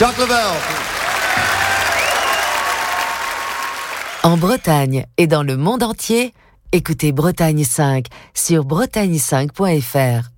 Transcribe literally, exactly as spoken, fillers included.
Charles Clover. En Bretagne et dans le monde entier, écoutez Bretagne cinq sur bretagne cinq point f r.